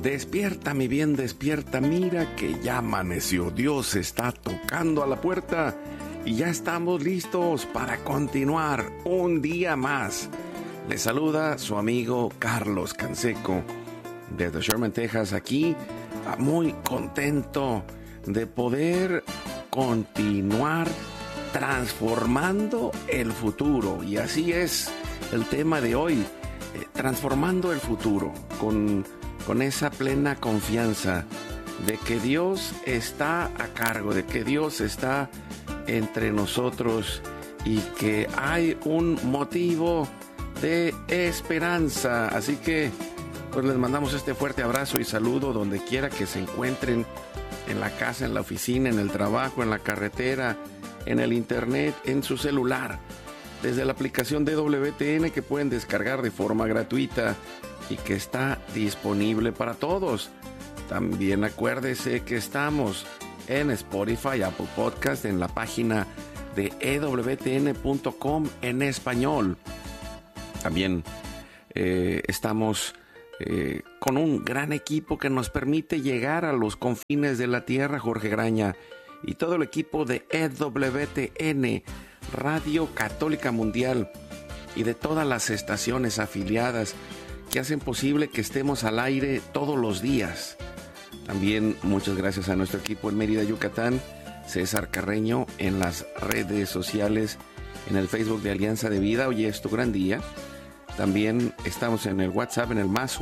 Despierta, mi bien, despierta, mira que ya amaneció. Dios está tocando a la puerta y ya estamos listos para continuar un día más. Le saluda su amigo Carlos Canseco desde Sherman, Texas, aquí muy contento de poder continuar transformando el futuro. Y así es el tema de hoy, transformando el futuro con esa plena confianza de que Dios está a cargo, de que Dios está entre nosotros y que hay un motivo de esperanza. Así que pues les mandamos este fuerte abrazo y saludo donde quiera que se encuentren, en la casa, en la oficina, en el trabajo, en la carretera, en el internet, en su celular, desde la aplicación de WTN que pueden descargar de forma gratuita y que está disponible para todos. También acuérdese que estamos en Spotify, Apple Podcast, en la página de ewtn.com en español. También estamos con un gran equipo que nos permite llegar a los confines de la tierra. Jorge Graña y todo el equipo de EWTN, Radio Católica Mundial, y de todas las estaciones afiliadas que hacen posible que estemos al aire todos los días. También muchas gracias a nuestro equipo en Mérida, Yucatán, César Carreño, en las redes sociales, en el Facebook de Alianza de Vida. Hoy es tu gran día. También estamos en el WhatsApp en el más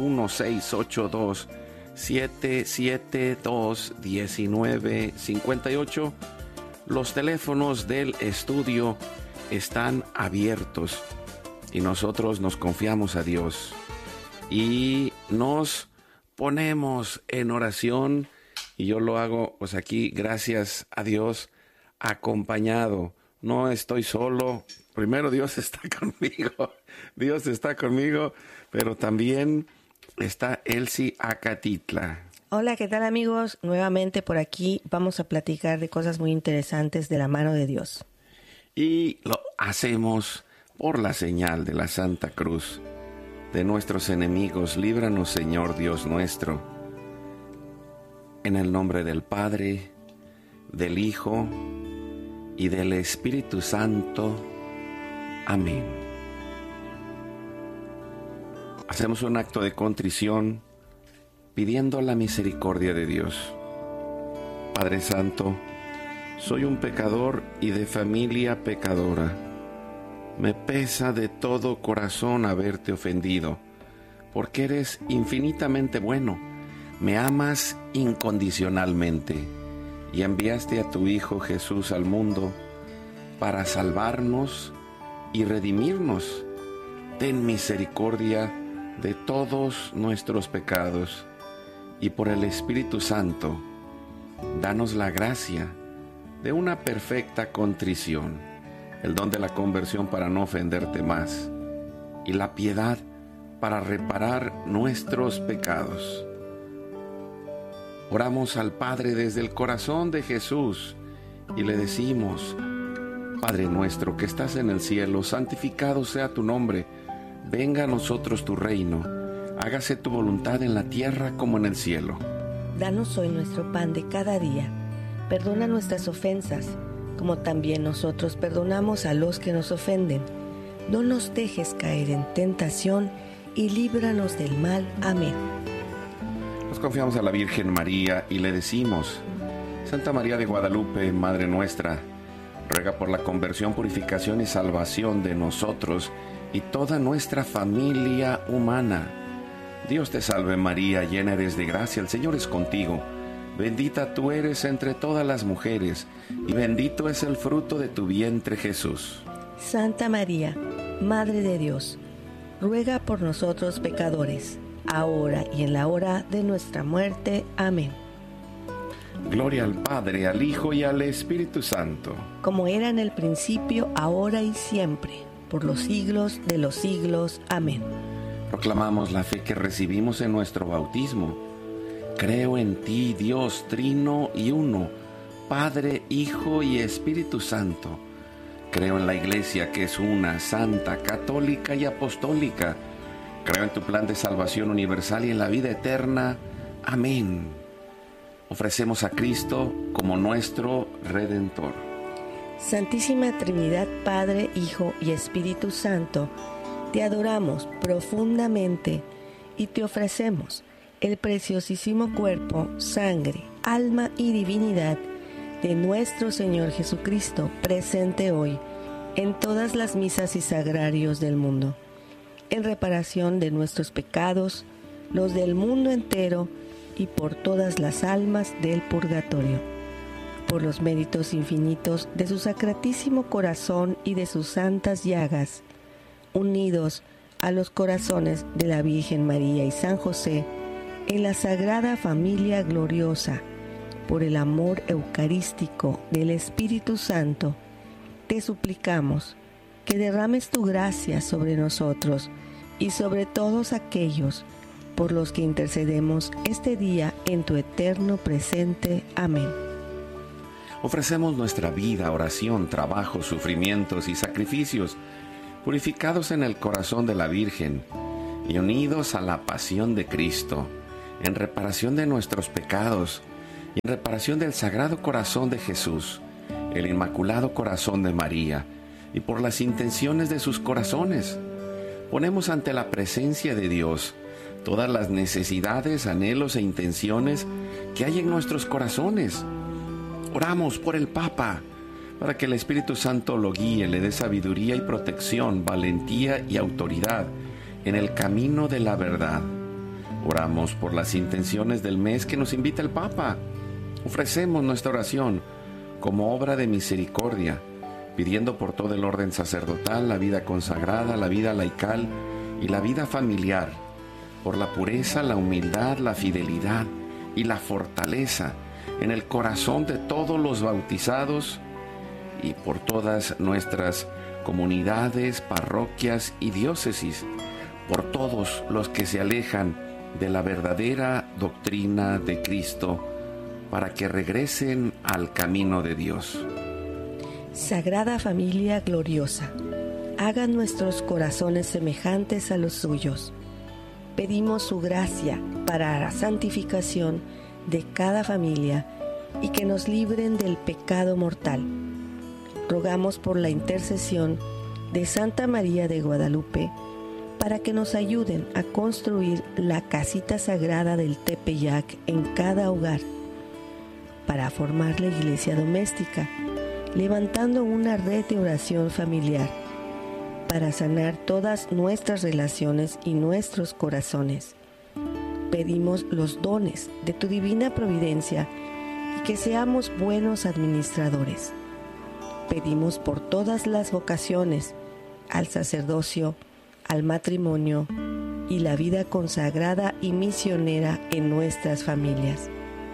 1-682-772-1958. Los teléfonos del estudio están abiertos y nosotros nos confiamos a Dios y nos ponemos en oración, y yo lo hago pues aquí, gracias a Dios, acompañado. No estoy solo. Primero, Dios está conmigo, pero también está Elsie Acatitla. Hola, ¿qué tal, amigos? Nuevamente por aquí vamos a platicar de cosas muy interesantes de la mano de Dios. Y lo hacemos por la señal de la Santa Cruz de nuestros enemigos. Líbranos, Señor Dios nuestro, en el nombre del Padre, del Hijo y del Espíritu Santo. Amén. Hacemos un acto de contrición pidiendo la misericordia de Dios. Padre Santo, soy un pecador y de familia pecadora. Me pesa de todo corazón haberte ofendido, porque eres infinitamente bueno, me amas incondicionalmente y enviaste a tu Hijo Jesús al mundo para salvarnos y redimirnos. Ten misericordia de todos nuestros pecados y por el Espíritu Santo, danos la gracia de una perfecta contrición, el don de la conversión para no ofenderte más y la piedad para reparar nuestros pecados. Oramos al Padre desde el corazón de Jesús y le decimos: Padre nuestro que estás en el cielo, santificado sea tu nombre. Venga a nosotros tu reino. Hágase tu voluntad en la tierra como en el cielo. Danos hoy nuestro pan de cada día. Perdona nuestras ofensas, como también nosotros perdonamos a los que nos ofenden. No nos dejes caer en tentación y líbranos del mal. Amén. Nos confiamos a la Virgen María y le decimos: Santa María de Guadalupe, Madre nuestra, ruega por la conversión, purificación y salvación de nosotros y toda nuestra familia humana. Dios te salve María, llena eres de gracia, el Señor es contigo. Bendita tú eres entre todas las mujeres, y bendito es el fruto de tu vientre, Jesús. Santa María, Madre de Dios, ruega por nosotros pecadores, ahora y en la hora de nuestra muerte. Amén. Gloria al Padre, al Hijo y al Espíritu Santo. Como era en el principio, ahora y siempre, por los siglos de los siglos. Amén. Proclamamos la fe que recibimos en nuestro bautismo. Creo en ti, Dios trino y uno, Padre, Hijo y Espíritu Santo. Creo en la Iglesia que es una, santa, católica y apostólica. Creo en tu plan de salvación universal y en la vida eterna. Amén. Ofrecemos a Cristo como nuestro Redentor. Santísima Trinidad, Padre, Hijo y Espíritu Santo, te adoramos profundamente y te ofrecemos el preciosísimo cuerpo, sangre, alma y divinidad de nuestro Señor Jesucristo, presente hoy en todas las misas y sagrarios del mundo, en reparación de nuestros pecados, los del mundo entero y por todas las almas del purgatorio, por los méritos infinitos de su sacratísimo corazón y de sus santas llagas, unidos a los corazones de la Virgen María y San José, en la Sagrada Familia Gloriosa, por el amor eucarístico del Espíritu Santo, te suplicamos que derrames tu gracia sobre nosotros y sobre todos aquellos por los que intercedemos este día en tu eterno presente. Amén. Ofrecemos nuestra vida, oración, trabajo, sufrimientos y sacrificios, purificados en el corazón de la Virgen y unidos a la pasión de Cristo, en reparación de nuestros pecados y en reparación del Sagrado Corazón de Jesús, el Inmaculado Corazón de María, y por las intenciones de sus corazones. Ponemos ante la presencia de Dios todas las necesidades, anhelos e intenciones que hay en nuestros corazones. Oramos por el Papa, para que el Espíritu Santo lo guíe, le dé sabiduría y protección, valentía y autoridad en el camino de la verdad. Oramos por las intenciones del mes que nos invita el Papa. Ofrecemos nuestra oración como obra de misericordia, pidiendo por todo el orden sacerdotal, la vida consagrada, la vida laical y la vida familiar, por la pureza, la humildad, la fidelidad y la fortaleza en el corazón de todos los bautizados y por todas nuestras comunidades, parroquias y diócesis, por todos los que se alejan de la verdadera doctrina de Cristo, para que regresen al camino de Dios. Sagrada Familia Gloriosa, haga nuestros corazones semejantes a los suyos. Pedimos su gracia para la santificación de cada familia y que nos libren del pecado mortal. Rogamos por la intercesión de Santa María de Guadalupe para que nos ayuden a construir la casita sagrada del Tepeyac en cada hogar, para formar la iglesia doméstica, levantando una red de oración familiar, para sanar todas nuestras relaciones y nuestros corazones. Pedimos los dones de tu divina providencia y que seamos buenos administradores. Pedimos por todas las vocaciones, al sacerdocio, al matrimonio y la vida consagrada y misionera en nuestras familias.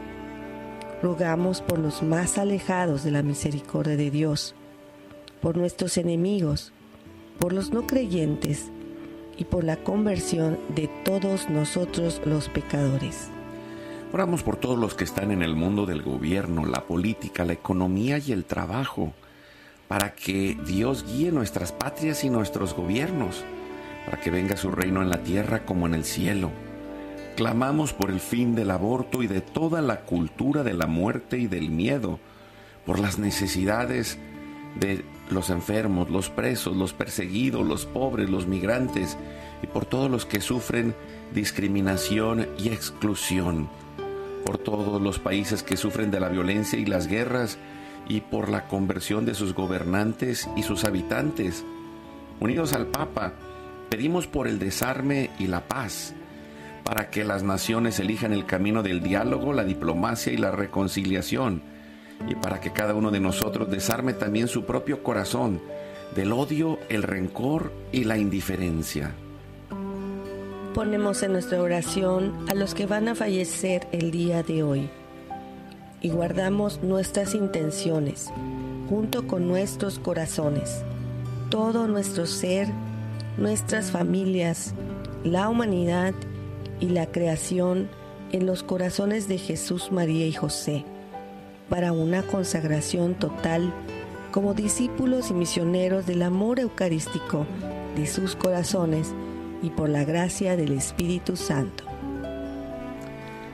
Rogamos por los más alejados de la misericordia de Dios, por nuestros enemigos, por los no creyentes y por la conversión de todos nosotros los pecadores. Oramos por todos los que están en el mundo del gobierno, la política, la economía y el trabajo, para que Dios guíe nuestras patrias y nuestros gobiernos, para que venga su reino en la tierra como en el cielo. Clamamos por el fin del aborto y de toda la cultura de la muerte y del miedo, por las necesidades de los enfermos, los presos, los perseguidos, los pobres, los migrantes y por todos los que sufren discriminación y exclusión, por todos los países que sufren de la violencia y las guerras y por la conversión de sus gobernantes y sus habitantes. Unidos al Papa, pedimos por el desarme y la paz, para que las naciones elijan el camino del diálogo, la diplomacia y la reconciliación, y para que cada uno de nosotros desarme también su propio corazón del odio, el rencor y la indiferencia. Ponemos en nuestra oración a los que van a fallecer el día de hoy y guardamos nuestras intenciones junto con nuestros corazones, todo nuestro ser, nuestras familias, la humanidad y la creación en los corazones de Jesús, María y José, para una consagración total como discípulos y misioneros del amor eucarístico de sus corazones y por la gracia del Espíritu Santo.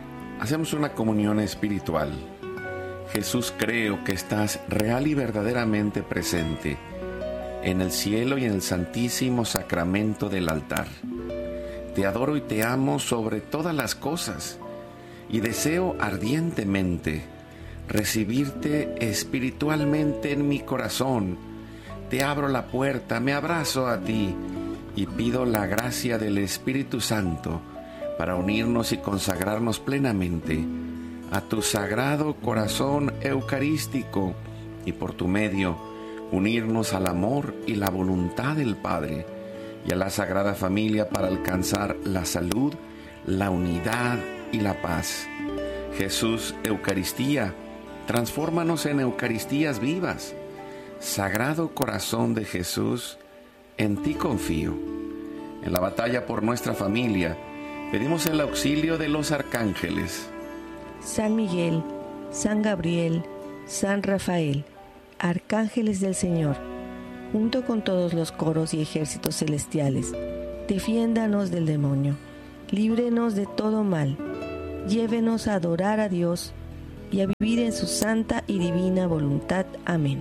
Hacemos una comunión espiritual. Jesús, creo que estás real y verdaderamente presente en el cielo y en el santísimo sacramento del altar. Te adoro y te amo sobre todas las cosas y deseo ardientemente recibirte espiritualmente en mi corazón. Te abro la puerta, me abrazo a ti y pido la gracia del Espíritu Santo para unirnos y consagrarnos plenamente a tu sagrado corazón eucarístico y por tu medio unirnos al amor y la voluntad del Padre y a la Sagrada Familia para alcanzar la salud, la unidad y la paz. Jesús, Eucaristía, transfórmanos en Eucaristías vivas. Sagrado Corazón de Jesús, en ti confío. En la batalla por nuestra familia, pedimos el auxilio de los arcángeles. San Miguel, San Gabriel, San Rafael, arcángeles del Señor, junto con todos los coros y ejércitos celestiales, defiéndanos del demonio, líbrenos de todo mal, llévenos a adorar a Dios y a vivir en su santa y divina voluntad. Amén.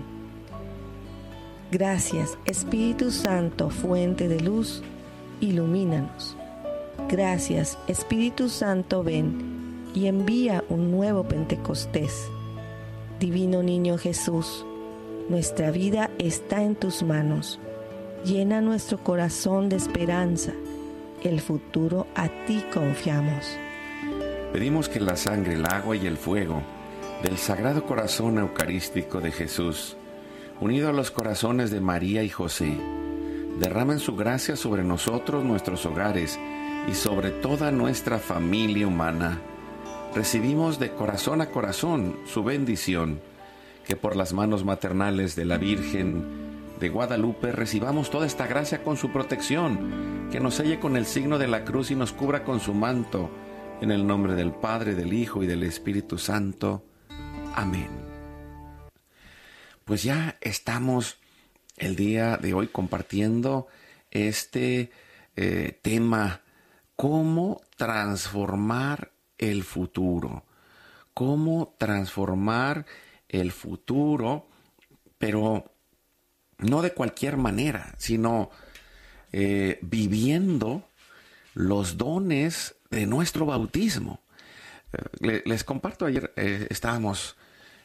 Gracias, Espíritu Santo, fuente de luz, ilumínanos. Gracias, Espíritu Santo, ven y envía un nuevo Pentecostés. Divino Niño Jesús, nuestra vida está en tus manos. Llena nuestro corazón de esperanza. El futuro a ti confiamos. Pedimos que la sangre, el agua y el fuego del Sagrado Corazón Eucarístico de Jesús, unido a los corazones de María y José, derramen su gracia sobre nosotros, nuestros hogares y sobre toda nuestra familia humana. Recibimos de corazón a corazón su bendición, que por las manos maternales de la Virgen de Guadalupe recibamos toda esta gracia con su protección, que nos selle con el signo de la cruz y nos cubra con su manto, en el nombre del Padre, del Hijo y del Espíritu Santo. Amén. Pues ya estamos el día de hoy compartiendo este tema, cómo transformar el futuro. Cómo transformar el futuro, pero no de cualquier manera, sino viviendo los dones de nuestro bautismo. Les comparto, ayer estábamos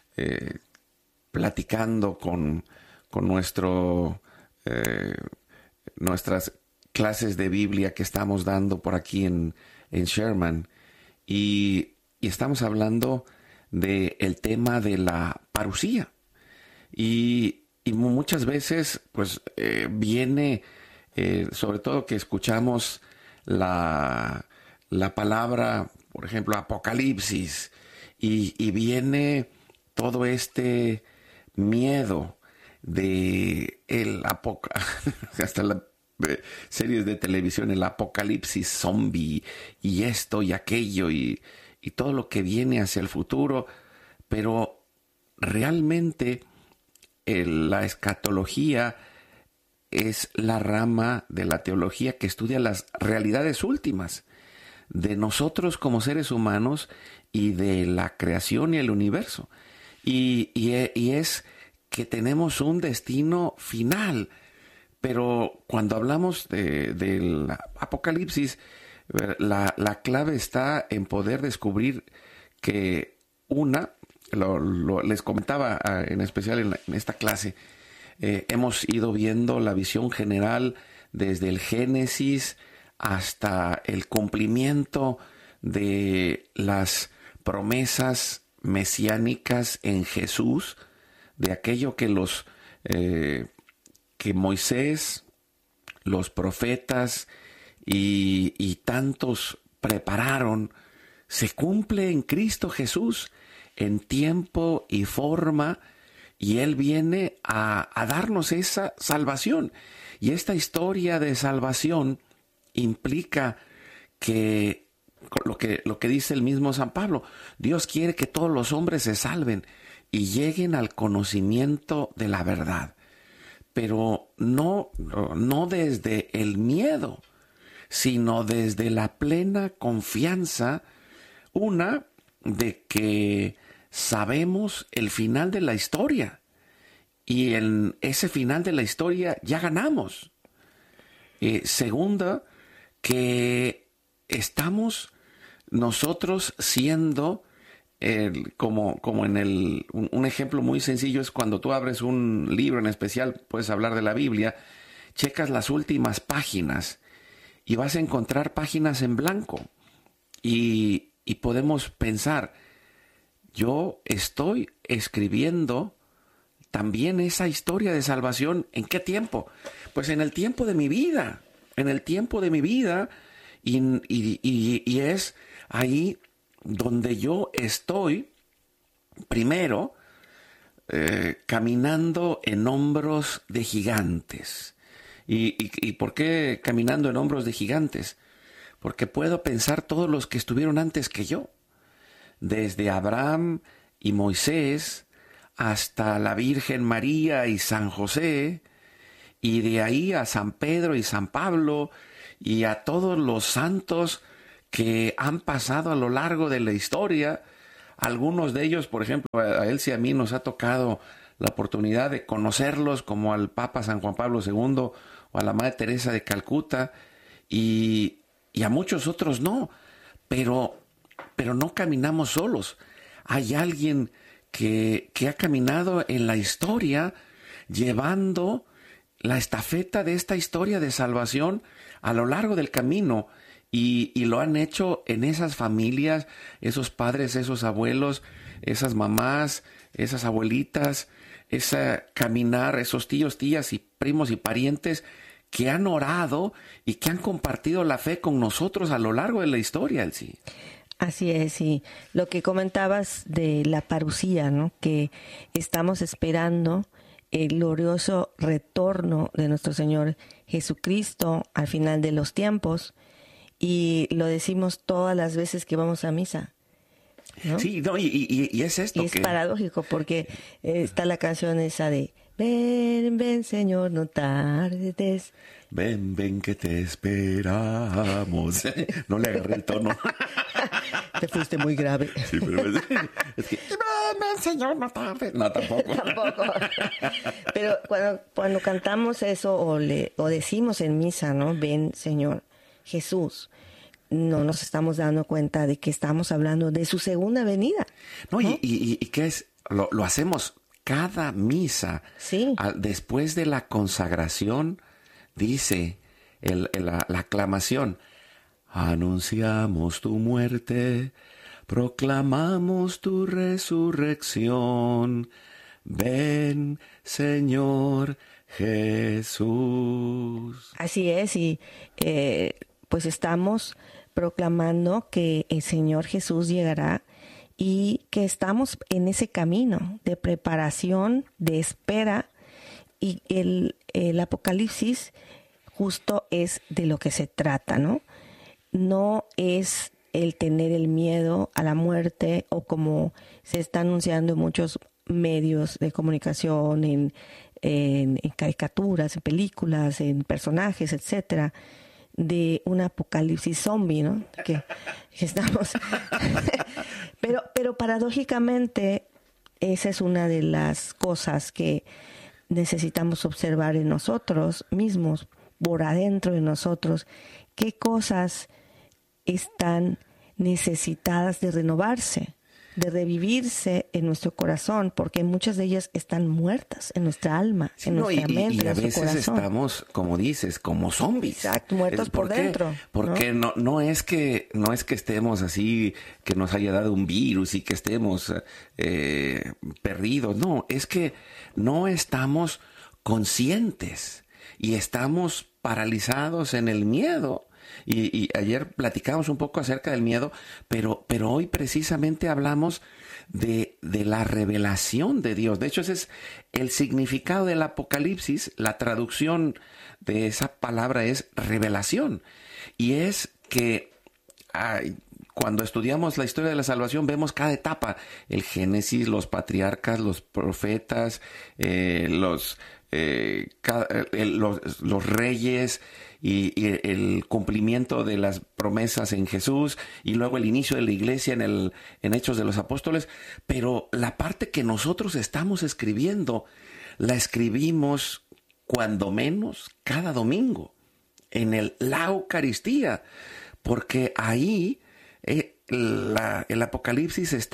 platicando con nuestras clases de Biblia que estamos dando por aquí en Sherman, y estamos hablando del tema de la parusía, y muchas veces pues viene sobre todo que escuchamos la palabra, por ejemplo, Apocalipsis, y viene todo este miedo de hasta las series de televisión, el apocalipsis zombie, y esto y aquello, y todo lo que viene hacia el futuro. Pero realmente la escatología es la rama de la teología que estudia las realidades últimas de nosotros como seres humanos y de la creación y el universo. Y es que tenemos un destino final. Pero cuando hablamos del Apocalipsis, la clave está en poder descubrir que les comentaba en especial en esta clase, hemos ido viendo la visión general desde el Génesis hasta el cumplimiento de las promesas mesiánicas en Jesús, de aquello que que Moisés, los profetas y tantos prepararon, se cumple en Cristo Jesús en tiempo y forma, y Él viene a darnos esa salvación. Y esta historia de salvación implica que lo que dice el mismo San Pablo, Dios quiere que todos los hombres se salven y lleguen al conocimiento de la verdad. Pero no desde el miedo, sino desde la plena confianza, de que sabemos el final de la historia. Y en ese final de la historia ya ganamos. Segunda, que estamos nosotros siendo, como en un ejemplo muy sencillo es cuando tú abres un libro en especial, puedes hablar de la Biblia, checas las últimas páginas y vas a encontrar páginas en blanco. Y podemos pensar, yo estoy escribiendo también esa historia de salvación. ¿En qué tiempo? Pues en el tiempo de mi vida. En el tiempo de mi vida. Y es ahí donde yo estoy, primero, caminando en hombros de gigantes. ¿Y por qué caminando en hombros de gigantes? Porque puedo pensar todos los que estuvieron antes que yo. Desde Abraham y Moisés, hasta la Virgen María y San José, y de ahí a San Pedro y San Pablo, y a todos los santos que han pasado a lo largo de la historia. Algunos de ellos, por ejemplo, a Elsie y a mí nos ha tocado la oportunidad de conocerlos, como al Papa San Juan Pablo II o a la Madre Teresa de Calcuta, y a muchos otros no, pero no caminamos solos. Hay alguien que ha caminado en la historia llevando la estafeta de esta historia de salvación a lo largo del camino, y lo han hecho en esas familias, esos padres, esos abuelos, esas mamás, esas abuelitas, esa caminar, esos tíos, tías y primos y parientes que han orado y que han compartido la fe con nosotros a lo largo de la historia, Elsie. Así es, y lo que comentabas de la parusía, ¿no? Que estamos esperando el glorioso retorno de nuestro Señor Jesucristo al final de los tiempos, y lo decimos todas las veces que vamos a misa, ¿no? Sí, no, y es esto. Y es paradójico porque está la canción esa de ven, ven, Señor, no tardes. Ven, ven que te esperamos. No le agarré el tono. Te fuiste muy grave. Sí, pero es que ven, ven, Señor, no tardes. No, tampoco. Tampoco. Pero cuando cantamos eso o decimos en misa, ¿no? Ven, Señor Jesús, no nos estamos dando cuenta de que estamos hablando de su segunda venida. No, ¿no? Y que es, lo hacemos cada misa. Sí. Después de la consagración, dice la aclamación: anunciamos tu muerte, proclamamos tu resurrección. Ven, Señor Jesús. Así es, y pues estamos proclamando que el Señor Jesús llegará y que estamos en ese camino de preparación, de espera, y el Apocalipsis justo es de lo que se trata, ¿no? No es el tener el miedo a la muerte, o como se está anunciando en muchos medios de comunicación, en caricaturas, en películas, en personajes, etcétera, de un apocalipsis zombie, ¿no? Que estamos pero paradójicamente esa es una de las cosas que necesitamos observar en nosotros mismos, por adentro de nosotros, qué cosas están necesitadas de renovarse, de revivirse en nuestro corazón, porque muchas de ellas están muertas en nuestra alma, sí, en nuestra mente, y en a nuestro veces corazón. Estamos, como dices, como zombies. Exacto, muertos por dentro. Porque no es que estemos así, que nos haya dado un virus y que estemos perdidos. No, es que no estamos conscientes y estamos paralizados en el miedo. Y ayer platicamos un poco acerca del miedo, pero hoy precisamente hablamos de la revelación de Dios. De hecho, ese es el significado del Apocalipsis. La traducción de esa palabra es revelación. Y es que cuando estudiamos la historia de la salvación vemos cada etapa: el Génesis, los patriarcas, los profetas, los los reyes y el cumplimiento de las promesas en Jesús, y luego el inicio de la iglesia en Hechos de los Apóstoles, pero la parte que nosotros estamos escribiendo, la escribimos cuando menos cada domingo, en la Eucaristía, porque ahí el Apocalipsis es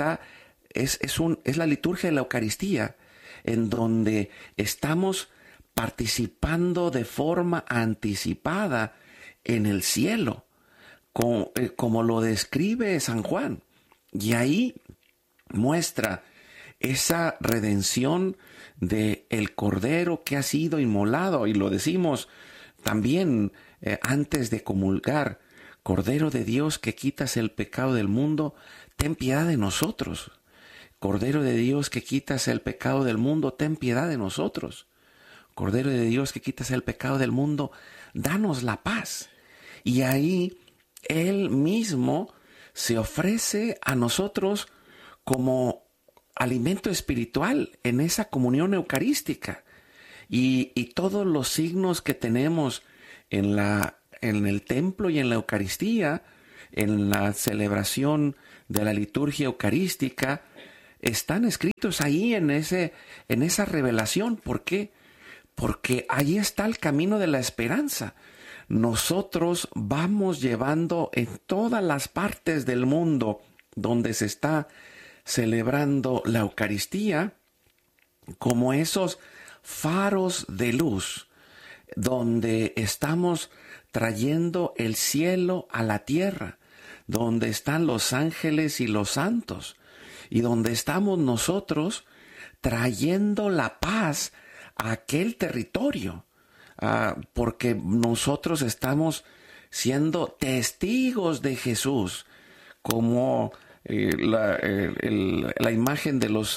la liturgia de la Eucaristía, en donde estamos participando de forma anticipada en el cielo, como lo describe San Juan. Y ahí muestra esa redención del Cordero que ha sido inmolado, y lo decimos también antes de comulgar: Cordero de Dios que quitas el pecado del mundo, ten piedad de nosotros. Cordero de Dios que quitas el pecado del mundo, ten piedad de nosotros. Cordero de Dios que quitas el pecado del mundo, danos la paz. Y ahí Él mismo se ofrece a nosotros como alimento espiritual en esa comunión eucarística. Y todos los signos que tenemos en el templo y en la Eucaristía, en la celebración de la liturgia eucarística, están escritos ahí en esa revelación. ¿Por qué? Porque ahí está el camino de la esperanza. Nosotros vamos llevando en todas las partes del mundo donde se está celebrando la Eucaristía, como esos faros de luz, donde estamos trayendo el cielo a la tierra, donde están los ángeles y los santos, y donde estamos nosotros trayendo la paz a aquel territorio, porque nosotros estamos siendo testigos de Jesús, como la imagen de los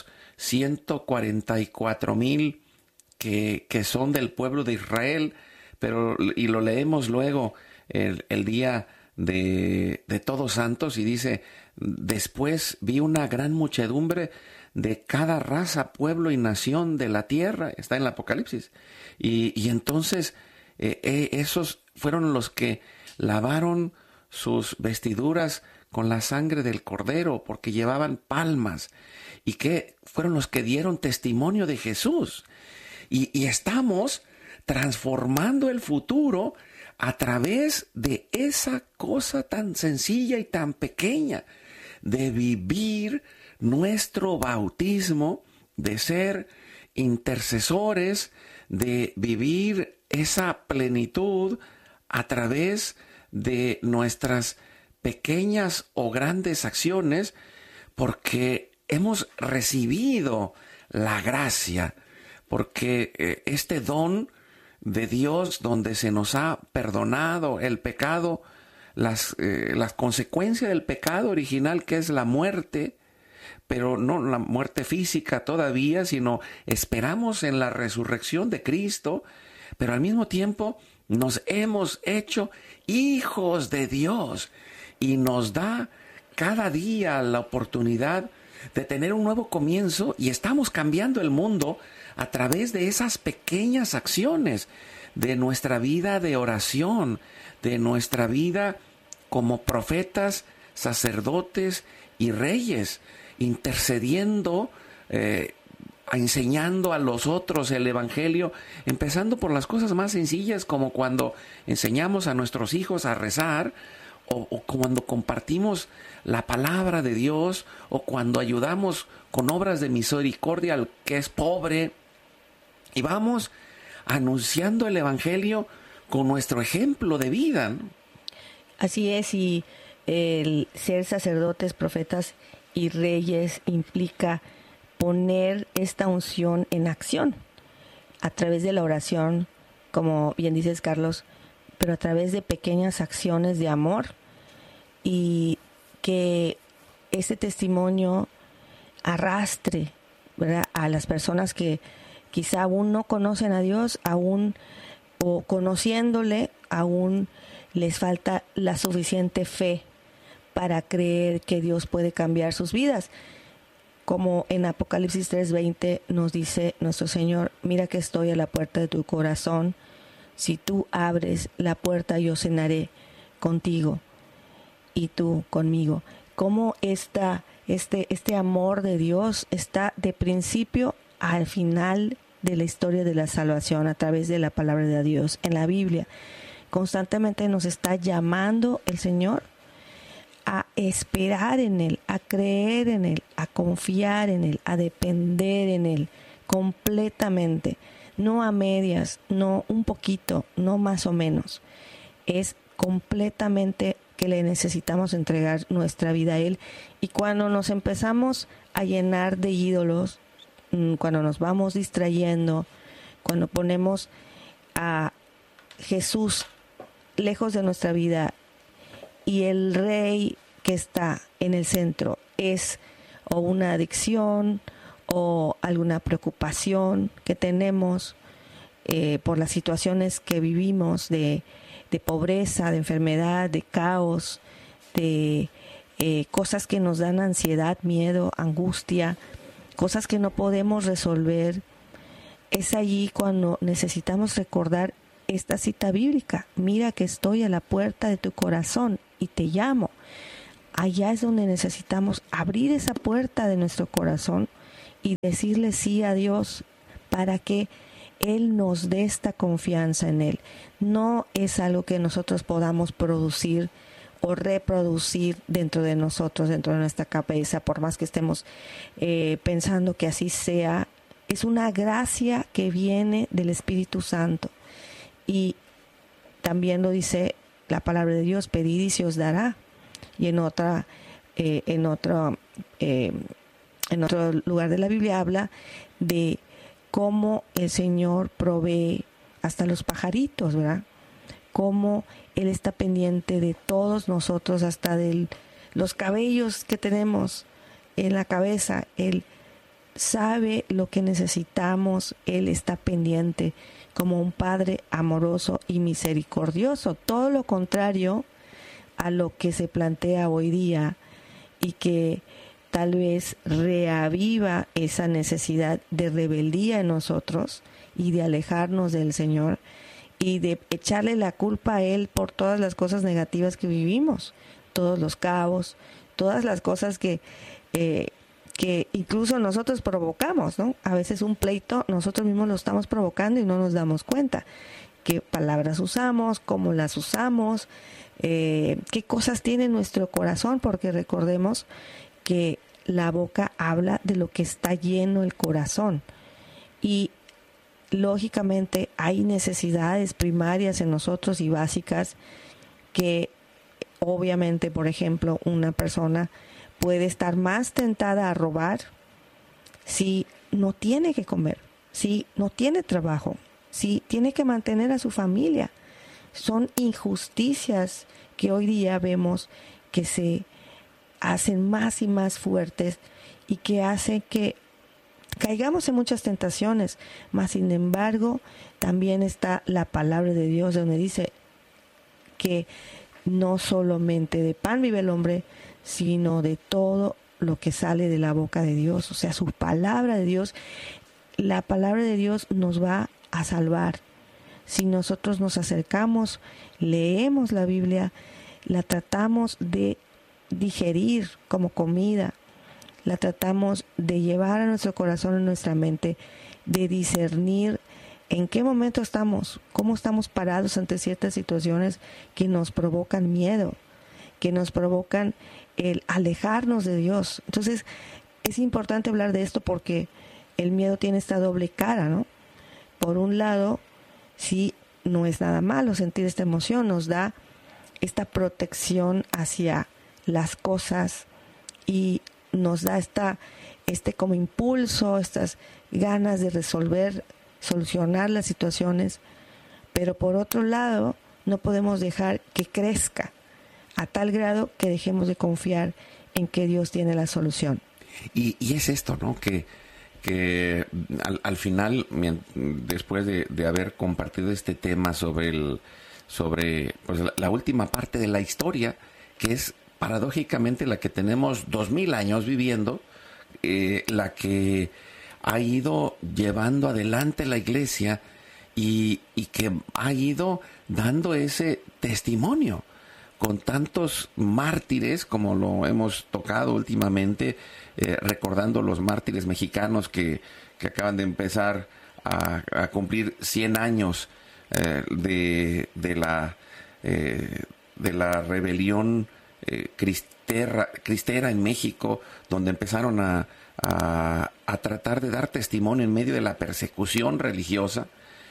144,000 que son del pueblo de Israel, y lo leemos luego el día de Todos Santos, y dice: después vi una gran muchedumbre de cada raza, pueblo y nación de la tierra. Está en el Apocalipsis. Y entonces esos fueron los que lavaron sus vestiduras con la sangre del Cordero, porque llevaban palmas, y que fueron los que dieron testimonio de Jesús. Y estamos transformando el futuro a través de esa cosa tan sencilla y tan pequeña, de vivir nuestro bautismo, de ser intercesores, de vivir esa plenitud a través de nuestras pequeñas o grandes acciones, porque hemos recibido la gracia, porque este don de Dios, donde se nos ha perdonado el pecado, las consecuencias del pecado original, que es la muerte, pero no la muerte física todavía, sino esperamos en la resurrección de Cristo, pero al mismo tiempo nos hemos hecho hijos de Dios, y nos da cada día la oportunidad de tener un nuevo comienzo, y estamos cambiando el mundo a través de esas pequeñas acciones, de nuestra vida de oración, de nuestra vida como profetas, sacerdotes y reyes, intercediendo, enseñando a los otros el Evangelio, empezando por las cosas más sencillas, como cuando enseñamos a nuestros hijos a rezar, o cuando compartimos la palabra de Dios, o cuando ayudamos con obras de misericordia al que es pobre, y vamos anunciando el Evangelio con nuestro ejemplo de vida, ¿no? Así es, y el ser sacerdotes, profetas y reyes implica poner esta unción en acción a través de la oración, como bien dices, Carlos, pero a través de pequeñas acciones de amor, y que ese testimonio arrastre, ¿verdad?, a las personas que quizá aún no conocen a Dios, aún, o conociéndole, aún les falta la suficiente fe para creer que Dios puede cambiar sus vidas. como en Apocalipsis 3:20 nos dice nuestro Señor, mira que estoy a la puerta de tu corazón, si tú abres la puerta yo cenaré contigo y tú conmigo. Como este amor de Dios está de principio al final de la historia de la salvación a través de la palabra de Dios en la Biblia. Constantemente nos está llamando el Señor a esperar en Él, a creer en Él, a confiar en Él, a depender en Él completamente, no a medias, no un poquito, no más o menos. Es completamente que le necesitamos entregar nuestra vida a Él. Y cuando nos empezamos a llenar de ídolos, cuando nos vamos distrayendo, cuando ponemos a Jesús lejos de nuestra vida y el rey que está en el centro es o una adicción o alguna preocupación que tenemos por las situaciones que vivimos de pobreza, de enfermedad, de caos, de cosas que nos dan ansiedad, miedo, angustia, cosas que no podemos resolver. Es allí cuando necesitamos recordar esta cita bíblica. Mira que estoy a la puerta de tu corazón y te llamo. Allá es donde necesitamos abrir esa puerta de nuestro corazón y decirle sí a Dios para que Él nos dé esta confianza en Él. No es algo que nosotros podamos producir o reproducir dentro de nosotros, dentro de nuestra cabeza, por más que estemos pensando que así sea. Es una gracia que viene del Espíritu Santo. Y también lo dice la palabra de Dios, pedid y se os dará. Y en otro lugar de la Biblia habla de cómo el Señor provee hasta los pajaritos, ¿verdad? Cómo Él está pendiente de todos nosotros, hasta de los cabellos que tenemos en la cabeza. Él sabe lo que necesitamos, Él está pendiente como un Padre amoroso y misericordioso. Todo lo contrario a lo que se plantea hoy día y que tal vez reaviva esa necesidad de rebeldía en nosotros y de alejarnos del Señor y de echarle la culpa a Él por todas las cosas negativas que vivimos, todos los caos, todas las cosas que incluso nosotros provocamos, ¿no? A veces un pleito nosotros mismos lo estamos provocando y no nos damos cuenta. ¿Qué palabras usamos? ¿Cómo las usamos? ¿Qué cosas tiene nuestro corazón? Porque recordemos que la boca habla de lo que está lleno el corazón. Y lógicamente hay necesidades primarias en nosotros y básicas que obviamente, por ejemplo, una persona puede estar más tentada a robar si no tiene que comer, si no tiene trabajo, si tiene que mantener a su familia. Son injusticias que hoy día vemos que se hacen más y más fuertes y que hacen que caigamos en muchas tentaciones. Mas sin embargo, también está la palabra de Dios donde dice que no solamente de pan vive el hombre, sino de todo lo que sale de la boca de Dios. O sea, su palabra de Dios, la palabra de Dios nos va a salvar. Si nosotros nos acercamos, leemos la Biblia, la tratamos de digerir como comida, la tratamos de llevar a nuestro corazón, a nuestra mente, de discernir en qué momento estamos, cómo estamos parados ante ciertas situaciones que nos provocan miedo, que nos provocan el alejarnos de Dios. Entonces, es importante hablar de esto porque el miedo tiene esta doble cara, ¿no? Por un lado, sí, no es nada malo sentir esta emoción, nos da esta protección hacia las cosas y nos da este como impulso, estas ganas de resolver, solucionar las situaciones, pero por otro lado no podemos dejar que crezca a tal grado que dejemos de confiar en que Dios tiene la solución. Y es esto, ¿no? Que al final, después de haber compartido este tema sobre pues, la última parte de la historia, que es paradójicamente la que tenemos 2000 años viviendo, la que ha ido llevando adelante la iglesia y que ha ido dando ese testimonio con tantos mártires, como lo hemos tocado últimamente, recordando los mártires mexicanos que acaban de empezar a cumplir 100 años de la rebelión cristera en México, donde empezaron a tratar de dar testimonio en medio de la persecución religiosa.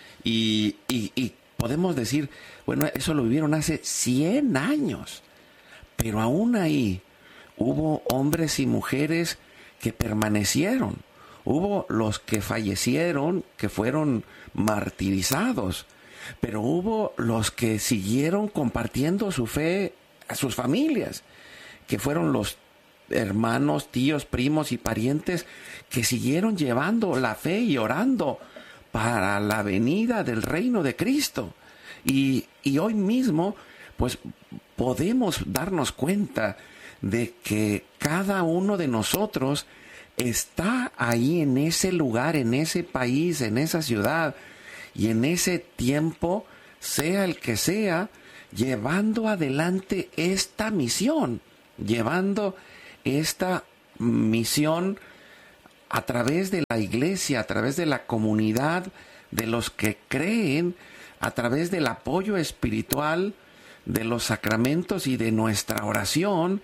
Y podemos decir, bueno, eso lo vivieron hace 100 años, pero aún ahí hubo hombres y mujeres que permanecieron, hubo los que fallecieron, que fueron martirizados, pero hubo los que siguieron compartiendo su fe a sus familias, que fueron los hermanos, tíos, primos y parientes que siguieron llevando la fe y orando para la venida del reino de Cristo. Y hoy mismo, pues, podemos darnos cuenta de que cada uno de nosotros está ahí en ese lugar, en ese país, en esa ciudad y en ese tiempo, sea el que sea, llevando adelante esta misión, llevando esta misión a través de la iglesia, a través de la comunidad, de los que creen, a través del apoyo espiritual, de los sacramentos y de nuestra oración,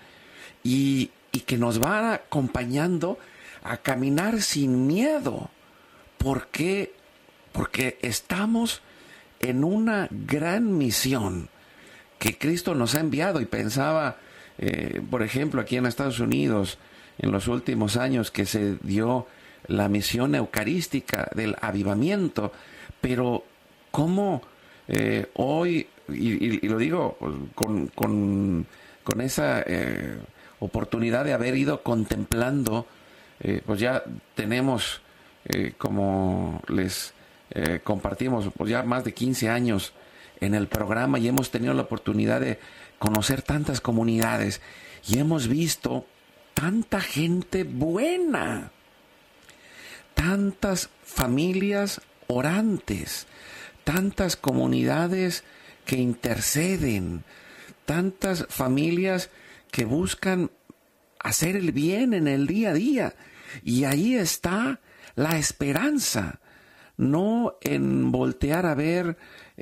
y que nos va acompañando a caminar sin miedo. ¿Por qué? Porque estamos en una gran misión que Cristo nos ha enviado. Y pensaba, por ejemplo, aquí en Estados Unidos, en los últimos años que se dio la misión eucarística del avivamiento, pero cómo hoy, y lo digo con esa oportunidad de haber ido contemplando, pues ya tenemos, como les compartimos, pues ya más de 15 años en el programa, y hemos tenido la oportunidad de conocer tantas comunidades y hemos visto tanta gente buena, tantas familias orantes, tantas comunidades que interceden, tantas familias que buscan hacer el bien en el día a día. Y ahí está la esperanza, no en voltear a ver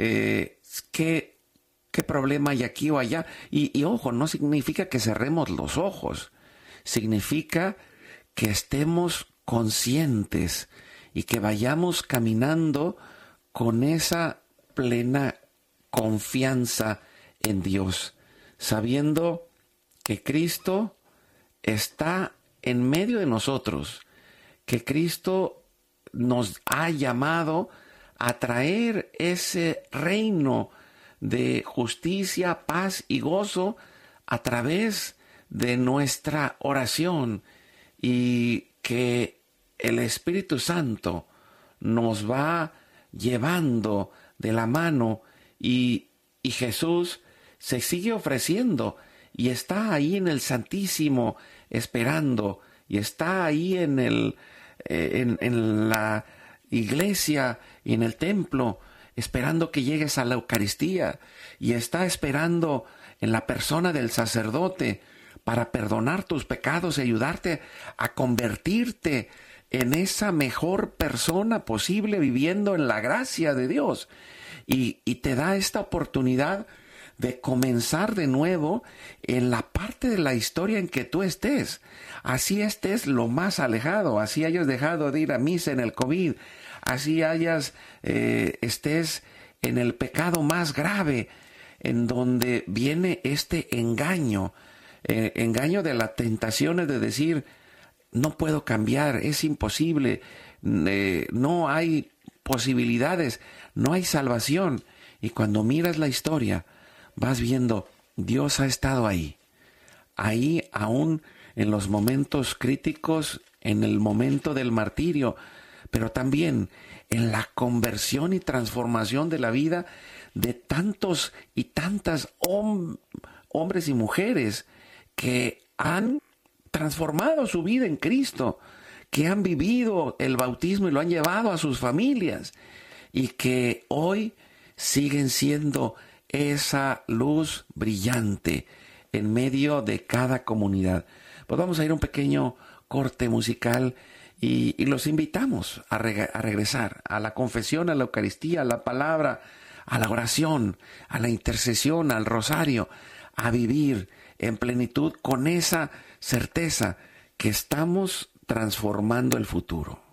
qué problema hay aquí o allá. Y ojo, no significa que cerremos los ojos, significa que estemos conscientes y que vayamos caminando con esa plena confianza en Dios, sabiendo que Cristo está en medio de nosotros, que Cristo nos ha llamado a traer ese reino de justicia, paz y gozo a través de nuestra oración, y que el Espíritu Santo nos va llevando de la mano, y Jesús se sigue ofreciendo y está ahí en el Santísimo esperando, y está ahí en la iglesia y en el templo esperando que llegues a la Eucaristía, y está esperando en la persona del sacerdote para perdonar tus pecados y ayudarte a convertirte en esa mejor persona posible, viviendo en la gracia de Dios. Y te da esta oportunidad de comenzar de nuevo en la parte de la historia en que tú estés. Así estés lo más alejado, así hayas dejado de ir a misa en el COVID, así estés en el pecado más grave, en donde viene este engaño de las tentaciones de decir, no puedo cambiar, es imposible, no hay posibilidades, no hay salvación. Y cuando miras la historia, vas viendo, Dios ha estado ahí aún en los momentos críticos, en el momento del martirio, pero también en la conversión y transformación de la vida de tantos y tantas hombres y mujeres que han transformado su vida en Cristo, que han vivido el bautismo y lo han llevado a sus familias y que hoy siguen siendo esa luz brillante en medio de cada comunidad. Pues vamos a ir a un pequeño corte musical y los invitamos a regresar a la confesión, a la Eucaristía, a la palabra, a la oración, a la intercesión, al rosario, a vivir en plenitud con esa certeza que estamos transformando el futuro.